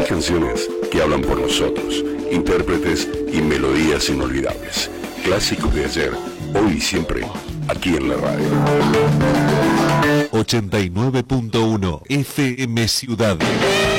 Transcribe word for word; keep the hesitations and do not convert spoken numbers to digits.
Hay canciones que hablan por nosotros, intérpretes y melodías inolvidables. Clásicos de ayer, hoy y siempre, aquí en la radio. ochenta y nueve punto uno F M Ciudad.